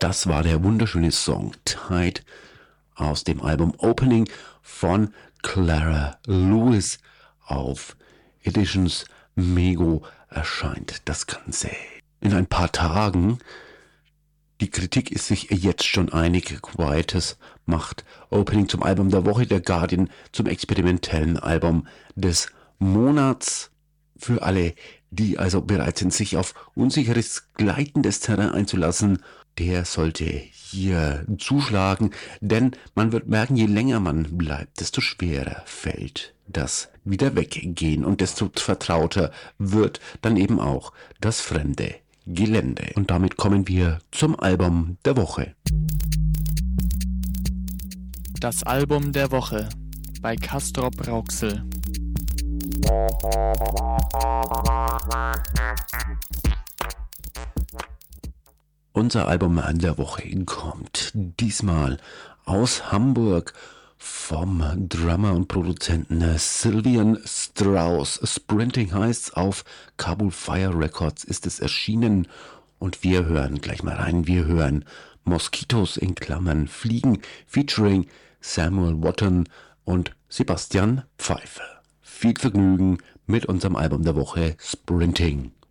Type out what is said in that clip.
Das war der wunderschöne Song Tide aus dem Album Opening von Clara Lewis. Auf Editions Mego erscheint das Ganze in ein paar Tagen. Die Kritik ist sich jetzt schon einig. Quietus macht Opening zum Album der Woche, der Guardian zum experimentellen Album des Monats. Für alle, die also bereit sind, sich auf unsicheres, gleitendes Terrain einzulassen, der sollte hier zuschlagen, denn man wird merken, je länger man bleibt, desto schwerer fällt das wieder weggehen und desto vertrauter wird dann eben auch das fremde Gelände. Und damit kommen wir zum Album der Woche. Das Album der Woche bei Castrop Rauxel. Unser Album der Woche kommt diesmal aus Hamburg vom Drummer und Produzenten Sylvian Strauss. Sprinting heißt's, auf Kabul Fire Records ist es erschienen und wir hören gleich mal rein. Wir hören Moskitos in Klammern Fliegen featuring Samuel Watton und Sebastian Pfeiffer. Viel Vergnügen mit unserem Album der Woche Sprinting.